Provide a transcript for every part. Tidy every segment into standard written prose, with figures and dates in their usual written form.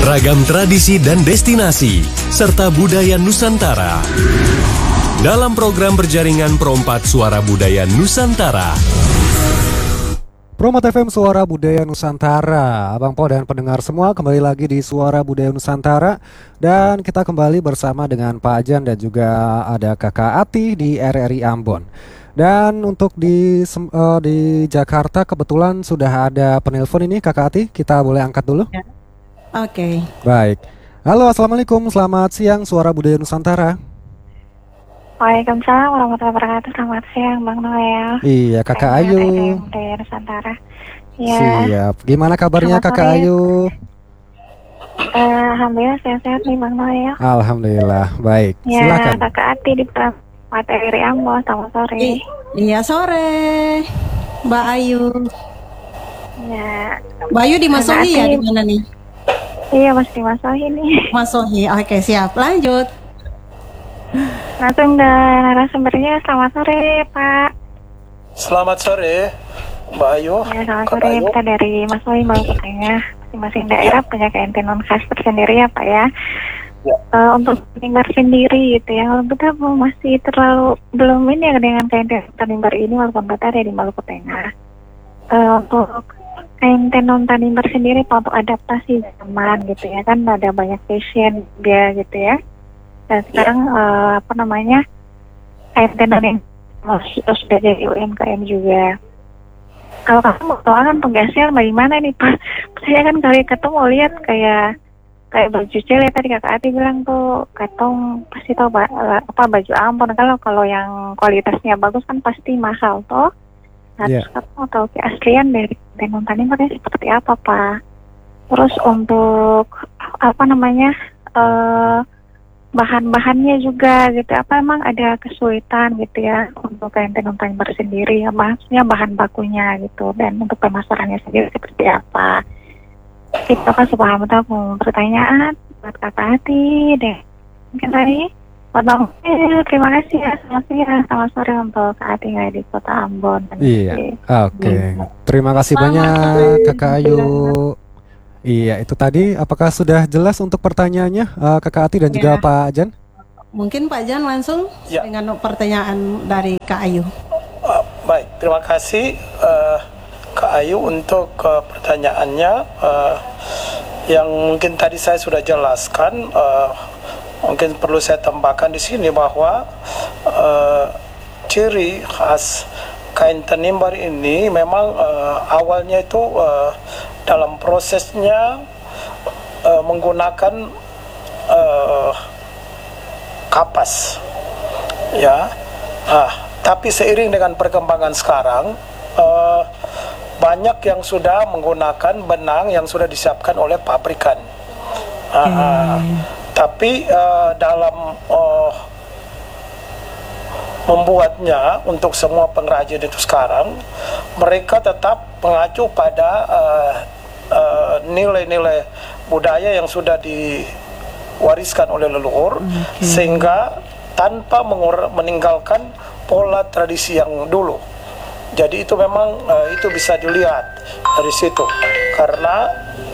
Ragam tradisi dan destinasi, serta budaya Nusantara. Dalam program berjaringan Pro4 Suara Budaya Nusantara. Pro4 FM Suara Budaya Nusantara. Abang Po dan pendengar semua, kembali lagi di Suara Budaya Nusantara. Dan kita kembali bersama dengan Pak Ajan dan juga ada Kakak Ati di RRI Ambon. Dan untuk di Jakarta kebetulan sudah ada penelpon ini, Kakak Ati, kita boleh angkat dulu? Ya. Oke. Baik. Halo, Assalamualaikum, selamat siang Suara Budaya Nusantara. Waalaikumsalam warahmatullahi wabarakatuh. Selamat siang Bang Noel. Iya, Kakak Ayu. Budaya Nusantara. Ya. Siap. Gimana kabarnya Kakak Ayu? Alhamdulillah sehat-sehat nih Bang Noel. Alhamdulillah, baik. Ya, Silakan. Kakak Ati di RRI Ambon. Selamat sore. Iya sore, Mbak Ayu. Ya. Mbak Ayu di Masohi ya, di mana nih? Iya, masih di Masohi nih. Masohi. Oke, siap. Lanjut. Langsung dari narasumbernya. Selamat sore Pak. Selamat sore Mbak Ayu. Ya, selamat sore. Kita dari Masohi, Maluku Tengah. Masing-masing daerah punya keentian khas tersendiri ya Pak ya. Untuk Tanimbar sendiri gitu ya, kalau kita masih belum ini ya dengan keentian Tanimbar ini, walaupun kita ada di Maluku Tengah. Untuk kain tenun Tanimbar sendiri untuk adaptasi zaman gitu ya, kan ada banyak fashion dia gitu ya. Dan sekarang kain tenun yang sudah jadi UMKM juga. Kalau kamu mau tahu kan penggeser bagaimana nih Pak? Saya kan kali ketemu lihat kayak baju cewek tadi Kakak Ati bilang tuh katong pasti tahu baju Ambon. Kalau yang kualitasnya bagus kan pasti mahal toh. Nah, terus kamu mau tahu keaslian dari tenun Tanimbarnya seperti apa Pak? Terus untuk bahan-bahannya juga gitu, apa emang ada kesulitan gitu ya untuk kain tenun Tanimbar sendiri ya, maksudnya bahan bakunya gitu, dan untuk pemasarannya sendiri seperti apa? Itu kan sebelum pertanyaan buat Kakak Ati deh. Mungkin tadi buat Bang, terima kasih ya, selamat sore untuk Kak Ati di Kota Ambon. Iya, oke. Terima kasih banyak Kakak Ayu. Iya, itu tadi apakah sudah jelas untuk pertanyaannya Kakak Ati dan juga Pak Jan? Mungkin Pak Jan langsung dengan pertanyaan dari Kak Ayu. Baik, terima kasih Kak Ayu untuk pertanyaannya. Yang mungkin tadi saya sudah jelaskan, mungkin perlu saya tambahkan di sini bahwa ciri khas kain Tanimbar ini memang awalnya itu dalam prosesnya menggunakan kapas, ya. Tapi seiring dengan perkembangan sekarang, banyak yang sudah menggunakan benang yang sudah disiapkan oleh pabrikan. Tapi dalam membuatnya untuk semua pengrajin itu sekarang, mereka tetap mengacu pada nilai-nilai budaya yang sudah diwariskan oleh leluhur, sehingga tanpa meninggalkan pola tradisi yang dulu. Jadi itu memang itu bisa dilihat dari situ, karena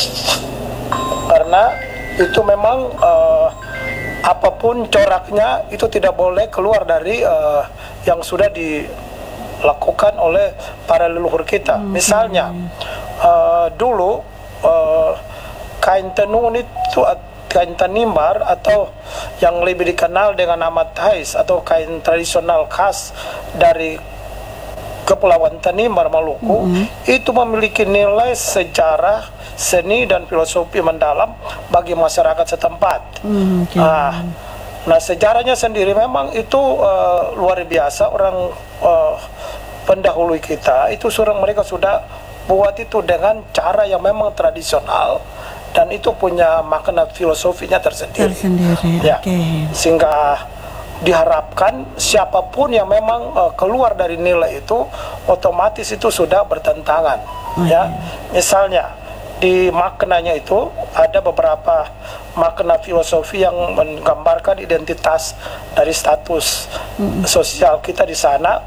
itu memang apapun coraknya itu tidak boleh keluar dari yang sudah dilakukan oleh para leluhur kita. Misalnya dulu kain tenun itu, kain Tanimbar atau yang lebih dikenal dengan nama tais atau kain tradisional khas dari Kepulauan Tanimbar Maluku, itu memiliki nilai sejarah, seni dan filosofi mendalam bagi masyarakat setempat. Nah, sejarahnya sendiri memang itu luar biasa. Orang pendahulu kita itu mereka sudah buat itu dengan cara yang memang tradisional, dan itu punya makna filosofinya tersendiri. Ya, sehingga diharapkan siapapun yang memang keluar dari nilai itu otomatis itu sudah bertentangan. Ya, misalnya di maknanya itu ada beberapa makna filosofi yang menggambarkan identitas dari status sosial kita di sana.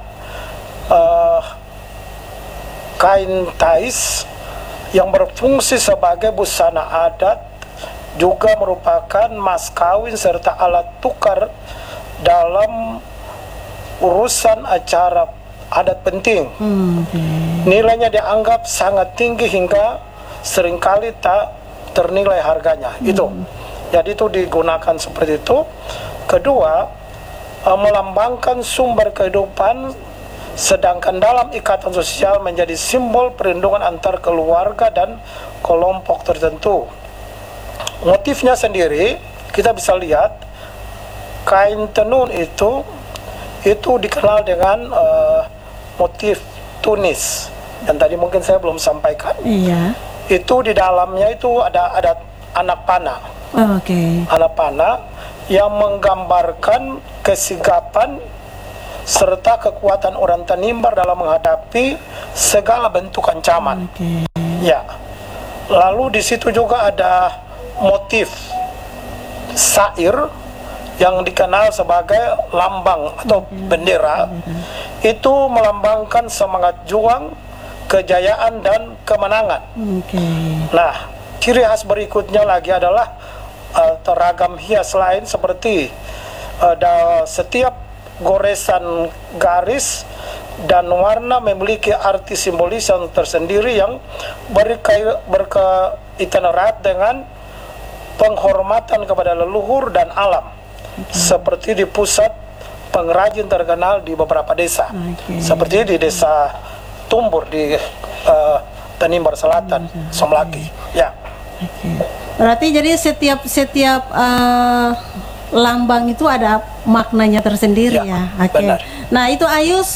Kain tais yang berfungsi sebagai busana adat juga merupakan mas kawin serta alat tukar dalam urusan acara adat penting. Nilainya dianggap sangat tinggi hingga seringkali tak ternilai harganya. Itu. Jadi itu digunakan seperti itu. Kedua, melambangkan sumber kehidupan, sedangkan dalam ikatan sosial menjadi simbol perlindungan antar keluarga dan kelompok tertentu. Motifnya sendiri kita bisa lihat kain tenun itu dikenal dengan motif tunis yang tadi mungkin saya belum sampaikan. Iya. Itu di dalamnya itu ada anak panah. Oke. Anak panah yang menggambarkan kesigapan serta kekuatan orang Tanimbar dalam menghadapi segala bentuk ancaman. Oke. Ya. Lalu di situ juga ada motif sair yang dikenal sebagai lambang atau bendera. Itu melambangkan semangat juang, kejayaan dan kemenangan. Nah, ciri khas berikutnya lagi adalah teragam hias lain seperti setiap goresan garis dan warna memiliki arti simbolis yang tersendiri yang berkaitan erat dengan penghormatan kepada leluhur dan alam, seperti di pusat pengrajin terkenal di beberapa desa, seperti di desa Tumbur di Tanimbar Selatan, Somlaki. Ya. Berarti jadi setiap lambang itu ada maknanya tersendiri ya. Benar. Nah itu Ayus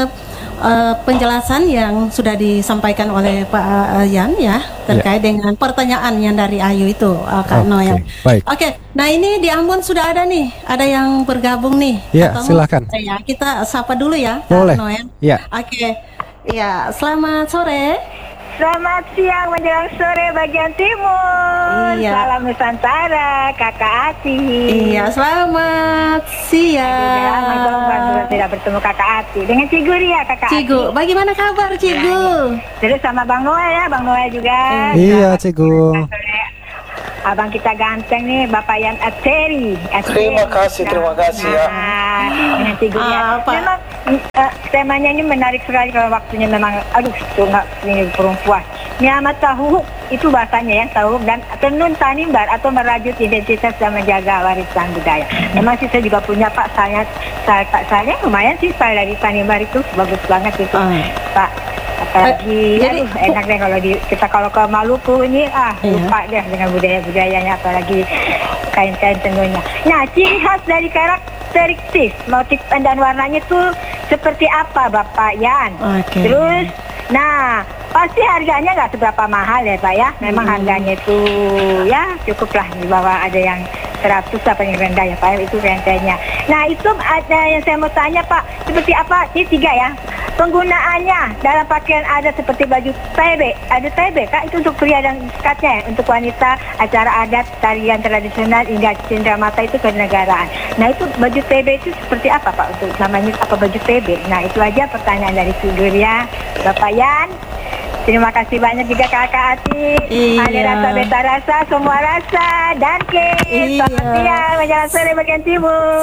penjelasan yang sudah disampaikan oleh Pak Yan ya terkait dengan pertanyaan yang dari Ayu itu Kak Noel. Baik. Oke, nah ini di Ambon sudah ada nih, ada yang bergabung nih. Ya, silakan. Ya, kita sapa dulu ya, Boleh. Kak Noel. Ya. Oke, ya selamat sore. Selamat siang menjelang sore bagian timur. Iya. Salam Nusantara, Kakak Ati. Iya, selamat siang. Lama dong tidak bertemu Kakak Ati. Dengan Cigu ya Kakak Cigu, Ati. bagaimana kabar Cigu? Terus sama Bang Noel ya, Bang Noel juga. Iya, Cigu. Abang kita ganteng nih, Bapak Yan Ateri. Terima kasih ya. Dengan Cigu ya. Memang temanya ini menarik sekali kalau waktunya memang, aduh, nggak ini perempuan. Nyamat tahu itu bahasanya ya, tahu dan tenun Tanimbar atau merajut identitas dan menjaga warisan budaya. Memang sih saya juga punya Pak, saya lumayan sih style dari Tanimbar itu bagus banget itu Pak. Apalagi jadi enak deh kalau kita kalau ke Maluku ini lupa deh dengan budaya-budayanya, apalagi kain-kain tenunnya. Nah, ciri khas dari karakteristik motif dan warnanya itu seperti apa Bapak Yan? Terus, nah pasti harganya nggak seberapa mahal ya Pak ya. Memang harganya itu ya cukuplah, di bawah ada yang 100 apa yang rendah ya Pak, itu rentenya. Nah itu ada yang saya mau tanya Pak, seperti apa, ini 3 ya. Penggunaannya dalam pakaian adat seperti baju TB, ada TB Kak, itu untuk pria dan sekatnya ya, untuk wanita acara adat, tarian tradisional hingga cenderamata itu kenegaraan. Nah itu baju TB itu seperti apa Pak, untuk namanya apa baju TB? Nah itu aja pertanyaan dari figur ya Bapak Yan. Terima kasih banyak juga Kakak Ati. Ada rasa beta rasa, semua rasa dan selamat siang menjelang sore bagian timur.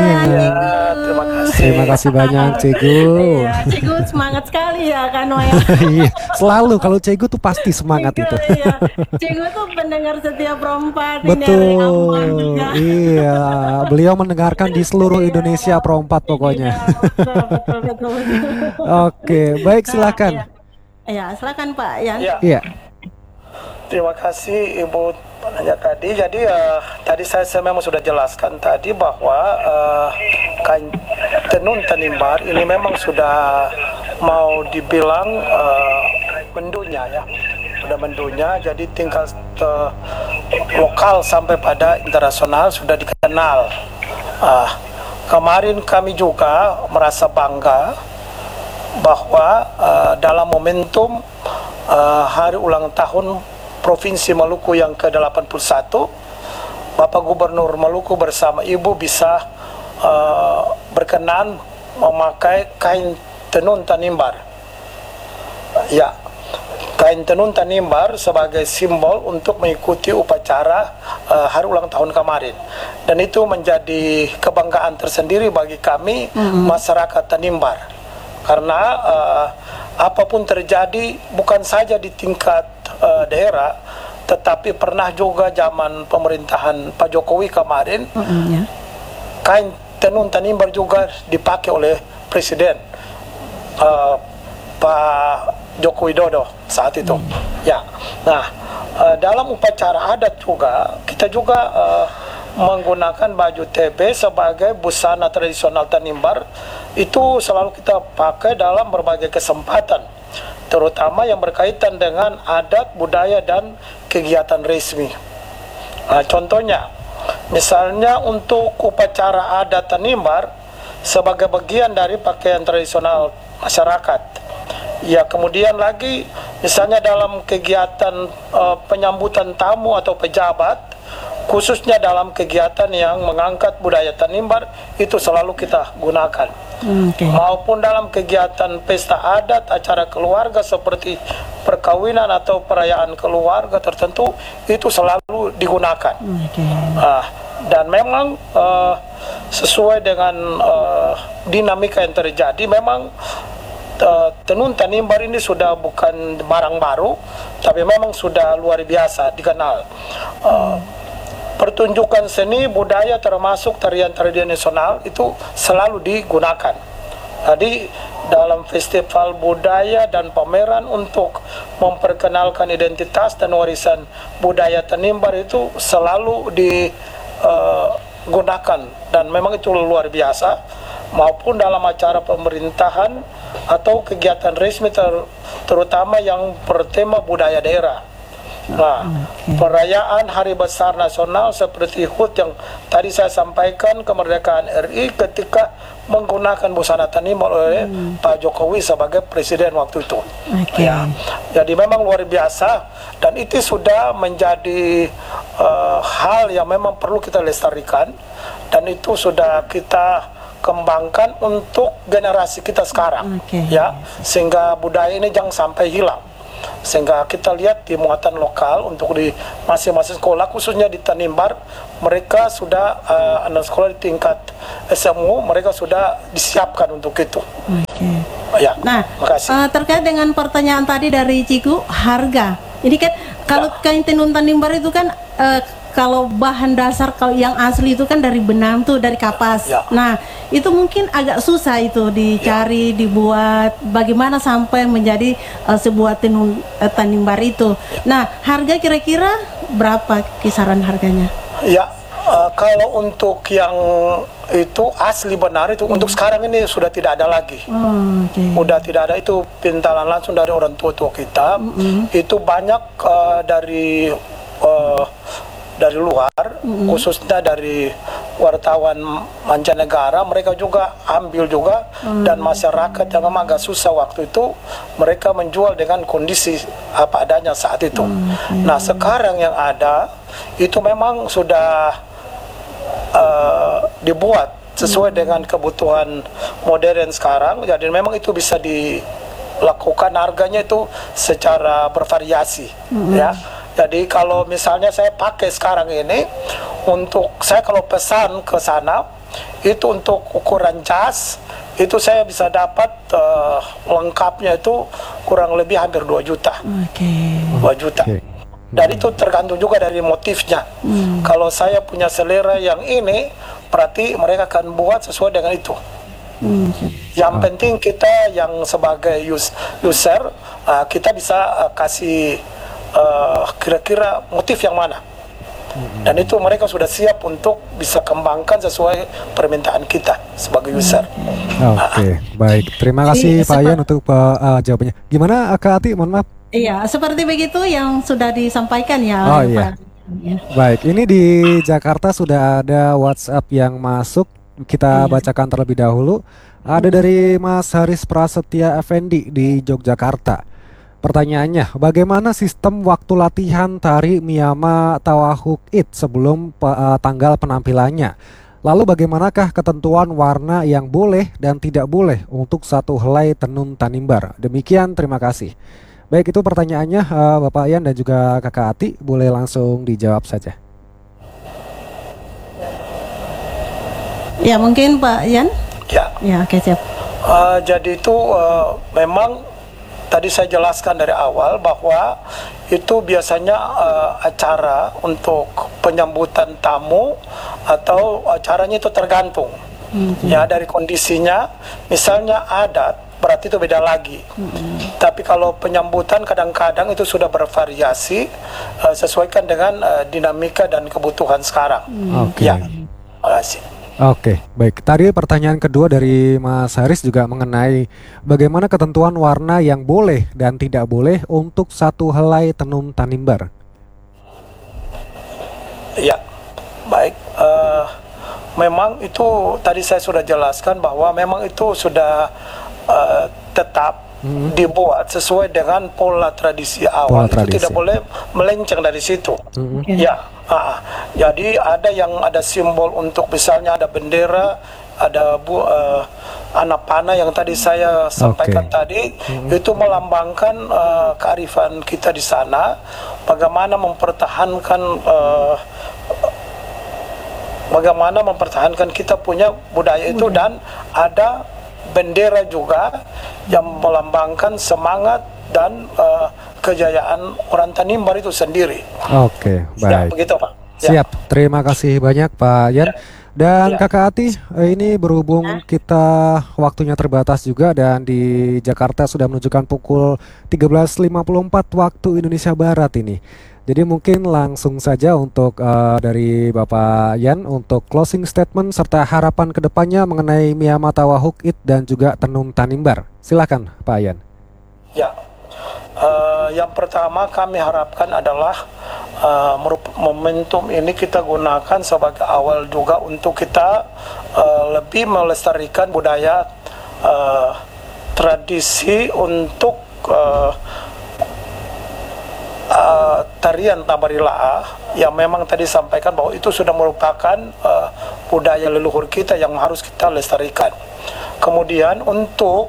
Terima kasih banyak Cigu. Cigu semangat sekali ya Kak Noel. Iya, selalu kalau Cigu tuh pasti semangat itu. Iya. Cigu tuh pendengar setiap Pro4 Betul. Iya, beliau mendengarkan di seluruh Indonesia Pro4 pokoknya. Betul. Oke, baik silakan. Ya, silakan Pak Yan. Iya. Terima kasih Ibu penanya tadi. Jadi tadi saya memang sudah jelaskan tadi bahwa kain tenun Tanimbar ini memang sudah mau dibilang mendunia ya. Sudah mendunia, jadi tingkat lokal sampai pada internasional sudah dikenal. Kemarin kami juga merasa bangga bahwa dalam momentum hari ulang tahun Provinsi Maluku yang ke-81, Bapak Gubernur Maluku bersama Ibu bisa berkenan memakai kain tenun Tanimbar. Ya, kain tenun tanimbar sebagai simbol untuk mengikuti upacara hari ulang tahun kemarin, dan itu menjadi kebanggaan tersendiri bagi kami masyarakat Tanimbar, karena apapun terjadi bukan saja di tingkat daerah, tetapi pernah juga zaman pemerintahan Pak Jokowi kemarin kain tenun tanimbar juga dipakai oleh Presiden Pak Joko Widodo saat itu. Ya, nah dalam upacara adat juga kita juga menggunakan baju TB sebagai busana tradisional Tanimbar. Itu selalu kita pakai dalam berbagai kesempatan, terutama yang berkaitan dengan adat, budaya, dan kegiatan resmi. Contohnya, misalnya untuk upacara adat Tanimbar sebagai bagian dari pakaian tradisional masyarakat. Ya, kemudian lagi misalnya dalam kegiatan penyambutan tamu atau pejabat, khususnya dalam kegiatan yang mengangkat budaya Tanimbar, itu selalu kita gunakan. Maupun dalam kegiatan pesta adat, acara keluarga seperti perkawinan atau perayaan keluarga tertentu, itu selalu digunakan. Dan memang sesuai dengan dinamika yang terjadi, memang tenun Tanimbar ini sudah bukan barang baru, tapi memang sudah luar biasa dikenal. Pertunjukan seni budaya termasuk tarian-tarian nasional itu selalu digunakan. Jadi dalam festival budaya dan pameran untuk memperkenalkan identitas dan warisan budaya Tanimbar itu selalu digunakan, dan memang itu luar biasa. Maupun dalam acara pemerintahan atau kegiatan resmi terutama yang bertema budaya daerah. Nah, perayaan hari besar nasional seperti HUT yang tadi saya sampaikan, kemerdekaan RI, ketika menggunakan busana Tanimbar oleh Pak Jokowi sebagai presiden waktu itu. Ya, jadi memang luar biasa, dan itu sudah menjadi hal yang memang perlu kita lestarikan, dan itu sudah kita kembangkan untuk generasi kita sekarang, ya, sehingga budaya ini jangan sampai hilang. Sehingga kita lihat di muatan lokal untuk di masing-masing sekolah, khususnya di Tanimbar, mereka sudah anak sekolah di tingkat SMU, mereka sudah disiapkan untuk itu. Ya, nah, makasih. Terkait dengan pertanyaan tadi dari Ciku, harga. Ini kan kalau kain tenun Tanimbar itu kan kalau bahan dasar kalau yang asli itu kan dari benang tuh, dari kapas. Nah, itu mungkin agak susah itu dicari, dibuat. Bagaimana sampai menjadi sebuah tenun Tanimbar itu. Nah, harga kira-kira berapa kisaran harganya? Ya, kalau untuk yang itu asli benar itu untuk sekarang ini sudah tidak ada lagi. Sudah tidak ada, itu pintalan langsung dari orang tua-tua kita. Itu banyak dari luar, khususnya dari wartawan mancanegara, mereka juga ambil juga, dan masyarakat yang memang agak susah waktu itu, mereka menjual dengan kondisi apa adanya saat itu. Nah, sekarang yang ada itu memang sudah dibuat sesuai dengan kebutuhan modern sekarang, jadi memang itu bisa dilakukan, harganya itu secara bervariasi, ya. Jadi kalau misalnya saya pakai sekarang ini, untuk saya kalau pesan ke sana, itu untuk ukuran jas, itu saya bisa dapat lengkapnya itu kurang lebih hampir 2 juta. 2 juta. Dan itu tergantung juga dari motifnya. Kalau saya punya selera yang ini, berarti mereka akan buat sesuai dengan itu. Yang penting kita yang sebagai user, kita bisa kasih kira-kira motif yang mana, dan itu mereka sudah siap untuk bisa kembangkan sesuai permintaan kita sebagai user. Baik, terima kasih Pak Yan untuk jawabannya. Gimana Kak Ati, mohon maaf? Iya, seperti begitu yang sudah disampaikan ya. Pak. Baik, ini di Jakarta sudah ada WhatsApp yang masuk, kita bacakan terlebih dahulu. Ada dari Mas Haris Prasetya Effendi di Yogyakarta. Pertanyaannya, bagaimana sistem waktu latihan tari Miyama Tawahuk It sebelum tanggal penampilannya? Lalu bagaimanakah ketentuan warna yang boleh dan tidak boleh untuk satu helai tenun Tanimbar? Demikian, terima kasih. Baik, itu pertanyaannya Bapak Yan dan juga Kakak Ati, boleh langsung dijawab saja. Ya, mungkin Pak Yan. Ya. Ya, oke, siap. Jadi itu memang tadi saya jelaskan dari awal bahwa itu biasanya acara untuk penyambutan tamu atau acaranya itu tergantung ya dari kondisinya. Misalnya adat berarti itu beda lagi. Tapi kalau penyambutan kadang-kadang itu sudah bervariasi sesuaikan dengan dinamika dan kebutuhan sekarang. Oke. Ya, terima kasih. Oke, baik. Tadi pertanyaan kedua dari Mas Haris juga mengenai bagaimana ketentuan warna yang boleh dan tidak boleh untuk satu helai tenun Tanimbar. Ya, baik. Memang itu tadi saya sudah jelaskan bahwa memang itu sudah tetap dibuat sesuai dengan pola tradisi awal. Itu tidak boleh melenceng dari situ. Ya. Jadi ada simbol untuk misalnya ada bendera, ada anak panah yang tadi saya sampaikan tadi, itu melambangkan kearifan kita di sana, bagaimana mempertahankan kita punya budaya itu, dan ada bendera juga yang melambangkan semangat dan kejayaan orang Tanimbar itu sendiri. Oke, baik. Ya, begitu Pak. Ya. Siap, terima kasih banyak Pak Yan. Dan Kakak Ati, ini berhubung kita waktunya terbatas juga dan di Jakarta sudah menunjukkan pukul 13.54 waktu Indonesia Barat ini. Jadi mungkin langsung saja untuk dari Bapak Yan untuk closing statement serta harapan kedepannya mengenai Miyamata Wahuk It dan juga tenun Tanimbar. Silakan Pak Yan. Ya. Yang pertama kami harapkan adalah momentum ini kita gunakan sebagai awal juga untuk kita lebih melestarikan budaya tradisi untuk tarian Tabarila'a yang memang tadi sampaikan bahwa itu sudah merupakan budaya leluhur kita yang harus kita lestarikan. Kemudian untuk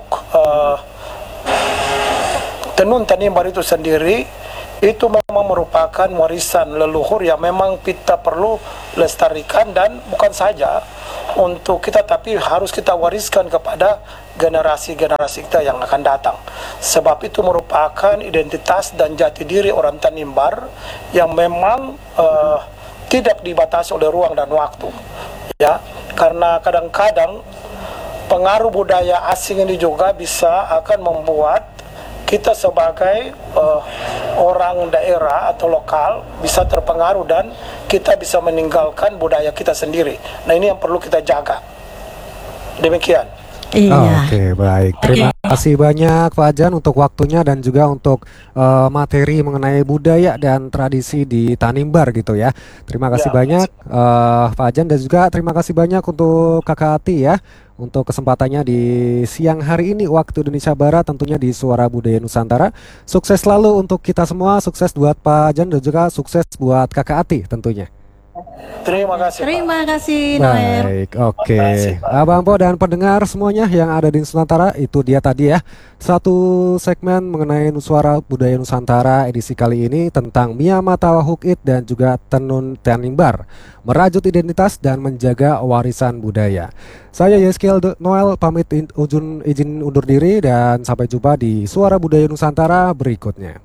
tenun Tanimbar itu sendiri itu memang merupakan warisan leluhur yang memang kita perlu lestarikan, dan bukan saja untuk kita tapi harus kita wariskan kepada generasi-generasi kita yang akan datang, sebab itu merupakan identitas dan jati diri orang Tanimbar yang memang tidak dibatasi oleh ruang dan waktu ya, karena kadang-kadang pengaruh budaya asing ini juga bisa akan membuat kita sebagai orang daerah atau lokal bisa terpengaruh dan kita bisa meninggalkan budaya kita sendiri. Nah, ini yang perlu kita jaga. Demikian. Iya. Oke, baik. Terima kasih banyak Pak Jan untuk waktunya dan juga untuk materi mengenai budaya dan tradisi di Tanimbar gitu ya. Terima kasih banyak Pak Jan, dan juga terima kasih banyak untuk Kakak Ati ya untuk kesempatannya di siang hari ini waktu Indonesia Barat, tentunya di Suara Budaya Nusantara. Sukses selalu untuk kita semua, sukses buat Pak Jan dan juga sukses buat Kakak Ati tentunya. Terima kasih. Terima kasih Noel. Baik, oke. Abang Po dan pendengar semuanya yang ada di Nusantara, itu dia tadi ya satu segmen mengenai Suara Budaya Nusantara edisi kali ini tentang Miyamata Wahuk It dan juga tenun Tanimbar, merajut identitas dan menjaga warisan budaya. Saya Yeskiel Noel pamit izin undur diri dan sampai jumpa di Suara Budaya Nusantara berikutnya.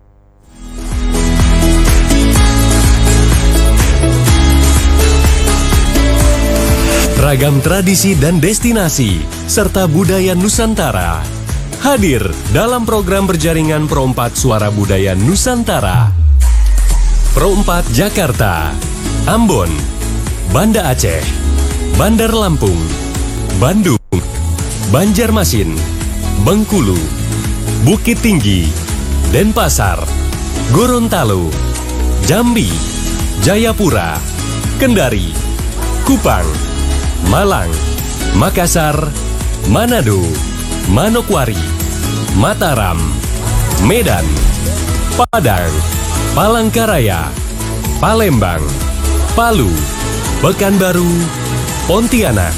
Ragam tradisi dan destinasi serta budaya Nusantara hadir dalam program berjaringan Pro 4 Suara Budaya Nusantara. Pro 4 Jakarta, Ambon, Banda Aceh, Bandar Lampung, Bandung, Banjarmasin, Bengkulu, Bukit Tinggi, Denpasar, Gorontalo, Jambi, Jayapura, Kendari, Kupang, Malang, Makassar, Manado, Manokwari, Mataram, Medan, Padang, Palangkaraya, Palembang, Palu, Pekanbaru, Pontianak,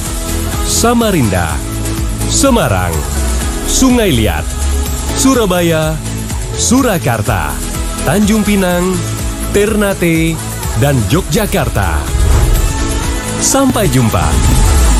Samarinda, Semarang, Sungai Liat, Surabaya, Surakarta, Tanjung Pinang, Ternate, dan Yogyakarta. Sampai jumpa.